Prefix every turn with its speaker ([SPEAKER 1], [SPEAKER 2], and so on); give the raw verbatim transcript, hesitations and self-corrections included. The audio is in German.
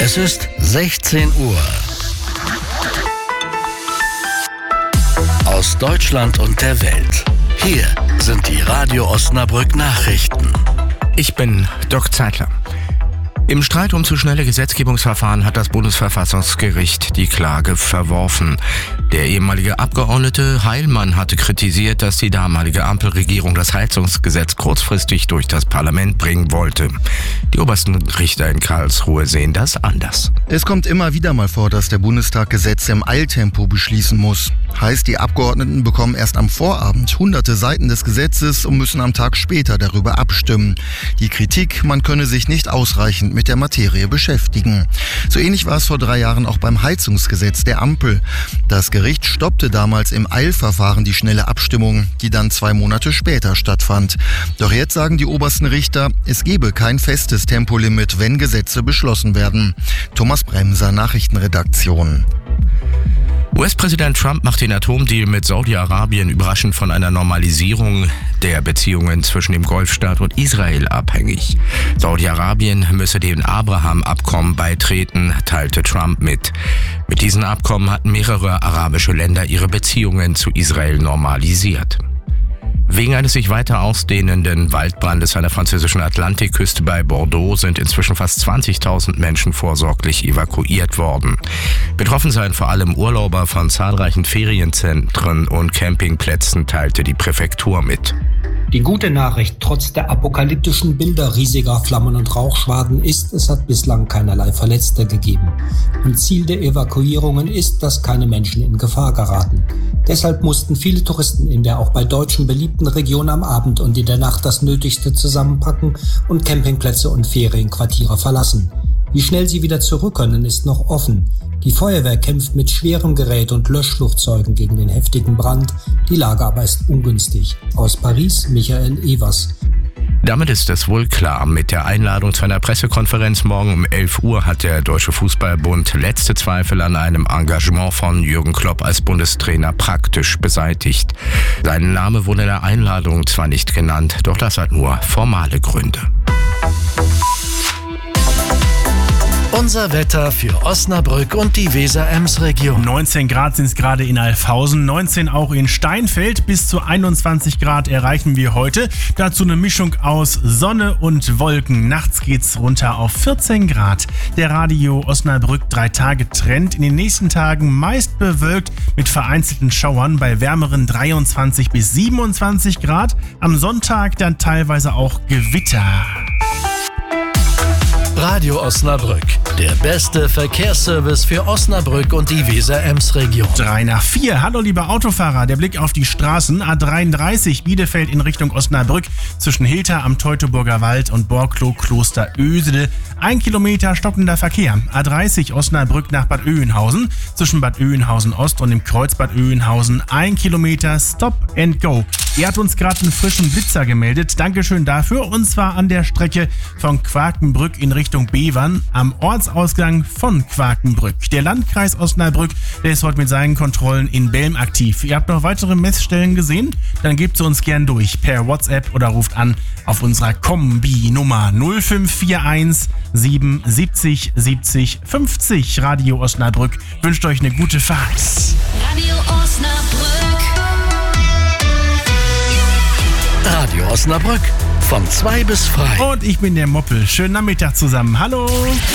[SPEAKER 1] Es ist sechzehn Uhr. Aus Deutschland und der Welt. Hier sind die Radio Osnabrück Nachrichten.
[SPEAKER 2] Ich bin Dirk Zeitler. Im Streit um zu schnelle Gesetzgebungsverfahren hat das Bundesverfassungsgericht die Klage verworfen. Der ehemalige Abgeordnete Heilmann hatte kritisiert, dass die damalige Ampelregierung das Heizungsgesetz kurzfristig durch das Parlament bringen wollte. Die obersten Richter in Karlsruhe sehen das anders.
[SPEAKER 3] Es kommt immer wieder mal vor, dass der Bundestag Gesetze im Eiltempo beschließen muss. Heißt, die Abgeordneten bekommen erst am Vorabend hunderte Seiten des Gesetzes und müssen am Tag später darüber abstimmen. Die Kritik, man könne sich nicht ausreichend mit der Materie beschäftigen. So ähnlich war es vor drei Jahren auch beim Heizungsgesetz der Ampel. Das Gericht stoppte damals im Eilverfahren die schnelle Abstimmung, die dann zwei Monate später stattfand. Doch jetzt sagen die obersten Richter, es gebe kein festes Tempolimit, wenn Gesetze beschlossen werden. Thomas Bremser, Nachrichtenredaktion.
[SPEAKER 2] U S-Präsident Trump macht den Atomdeal mit Saudi-Arabien überraschend von einer Normalisierung der Beziehungen zwischen dem Golfstaat und Israel abhängig. Saudi-Arabien müsse dem Abraham-Abkommen beitreten, teilte Trump mit. Mit diesen Abkommen hatten mehrere arabische Länder ihre Beziehungen zu Israel normalisiert. Wegen eines sich weiter ausdehnenden Waldbrandes an der französischen Atlantikküste bei Bordeaux sind inzwischen fast zwanzigtausend Menschen vorsorglich evakuiert worden. Betroffen seien vor allem Urlauber von zahlreichen Ferienzentren und Campingplätzen, teilte die Präfektur mit.
[SPEAKER 4] Die gute Nachricht trotz der apokalyptischen Bilder riesiger Flammen und Rauchschwaden ist, es hat bislang keinerlei Verletzte gegeben. Und Ziel der Evakuierungen ist, dass keine Menschen in Gefahr geraten. Deshalb mussten viele Touristen in der auch bei Deutschen beliebten Region am Abend und in der Nacht das Nötigste zusammenpacken und Campingplätze und Ferienquartiere verlassen. Wie schnell sie wieder zurück können, ist noch offen. Die Feuerwehr kämpft mit schwerem Gerät und Löschflugzeugen gegen den heftigen Brand. Die Lage aber ist ungünstig. Aus Paris, Michael Evers.
[SPEAKER 2] Damit ist es wohl klar. Mit der Einladung zu einer Pressekonferenz morgen um elf Uhr hat der Deutsche Fußballbund letzte Zweifel an einem Engagement von Jürgen Klopp als Bundestrainer praktisch beseitigt. Sein Name wurde in der Einladung zwar nicht genannt, doch das hat nur formale Gründe.
[SPEAKER 1] Unser Wetter für Osnabrück und die Weser-Ems-Region.
[SPEAKER 5] neunzehn Grad sind es gerade in Alfhausen, neunzehn auch in Steinfeld. Bis zu einundzwanzig Grad erreichen wir heute. Dazu eine Mischung aus Sonne und Wolken. Nachts geht's runter auf vierzehn Grad. Der Radio Osnabrück drei Tage Trend. In den nächsten Tagen meist bewölkt mit vereinzelten Schauern bei wärmeren dreiundzwanzig bis siebenundzwanzig Grad. Am Sonntag dann teilweise auch Gewitter.
[SPEAKER 1] Radio Osnabrück, der beste Verkehrsservice für Osnabrück und die Weser-Ems-Region.
[SPEAKER 5] drei nach vier. Hallo liebe Autofahrer, der Blick auf die Straßen. A dreiunddreißig Bielefeld in Richtung Osnabrück zwischen Hilter am Teutoburger Wald und Borklow Kloster Ösede. Ein Kilometer stockender Verkehr. A dreißig Osnabrück nach Bad Oeynhausen zwischen Bad Oeynhausen Ost und dem Kreuz Bad Oeynhausen. Ein Kilometer Stop and Go. Ihr habt uns gerade einen frischen Blitzer gemeldet. Dankeschön dafür. Und zwar an der Strecke von Quakenbrück in Richtung Bevern am Ortsausgang von Quakenbrück. Der Landkreis Osnabrück, der ist heute mit seinen Kontrollen in Belm aktiv. Ihr habt noch weitere Messstellen gesehen? Dann gebt sie uns gern durch per WhatsApp oder ruft an auf unserer Kombi-Nummer null fünf vier eins sieben siebzig siebzig fünfzig. Radio Osnabrück wünscht euch eine gute Fahrt.
[SPEAKER 6] Radio Osnabrück.
[SPEAKER 1] Radio Osnabrück von zwei bis frei.
[SPEAKER 5] Und ich bin der Moppel. Schönen Nachmittag zusammen. Hallo.